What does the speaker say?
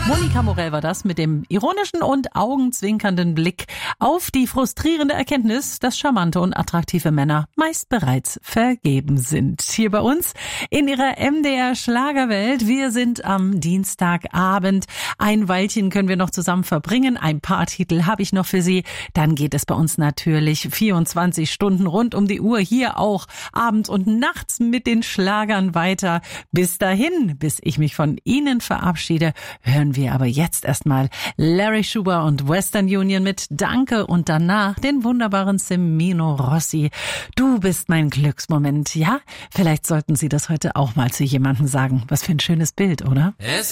Monika Morell war das mit dem ironischen und augenzwinkernden Blick auf die frustrierende Erkenntnis, dass charmante und attraktive Männer meist bereits vergeben sind. Hier bei uns in ihrer MDR Schlagerwelt. Wir sind am Dienstagabend. Ein Weilchen können wir noch zusammen verbringen. Ein paar Titel habe ich noch für Sie. Dann geht es bei uns natürlich 24 Stunden rund um die Uhr hier auch abends und nachts mit den Schlagern weiter. Bis dahin, bis ich mich von Ihnen verabschiede, hören wir aber jetzt erstmal Larry Schuber und Western Union mit Danke und danach den wunderbaren Semino Rossi. Du bist mein Glücksmoment, ja? Vielleicht sollten Sie das heute auch mal zu jemandem sagen. Was für ein schönes Bild, oder?